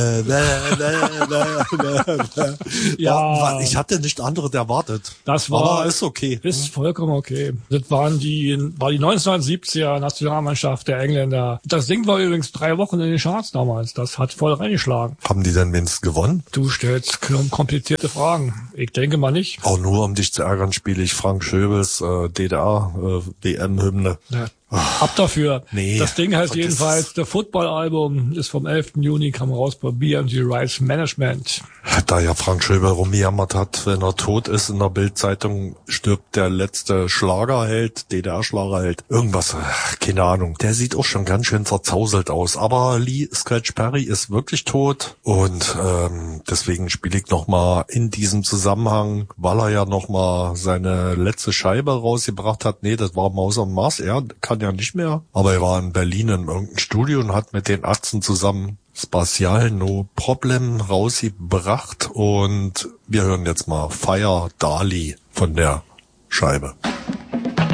Ja, ich hatte nicht anderes erwartet. Aber ist okay. Ist vollkommen okay. Das war die 1970er Nationalmannschaft der Engländer. Das Ding war übrigens 3 Wochen in den Charts damals. Das hat voll reingeschlagen. Haben die denn wenigstens gewonnen? Du stellst komplizierte Fragen. Ich denke mal nicht. Auch nur um dich zu ärgern, spiele ich Frank Schöbels DDR WM-Hymne. Ja. Ab dafür. Nee, das Ding heißt jedenfalls, der Football-Album ist vom 11. Juni, kam raus bei BMG Rights Management. Da ja Frank Schöbel rumgejammert hat, wenn er tot ist, in der Bild-Zeitung stirbt der letzte Schlagerheld, DDR-Schlagerheld. Irgendwas, keine Ahnung. Der sieht auch schon ganz schön zerzauselt aus. Aber Lee Scratch Perry ist wirklich tot. Und deswegen spiele ich nochmal in diesem Zusammenhang, weil er ja nochmal seine letzte Scheibe rausgebracht hat. Nee, das war Maus am Mars. Er kann ja nicht mehr. Aber er war in Berlin in irgendeinem Studio und hat mit den Ärzten zusammen Spatial No Problem rausgebracht. Und wir hören jetzt mal Fire Dali von der Scheibe.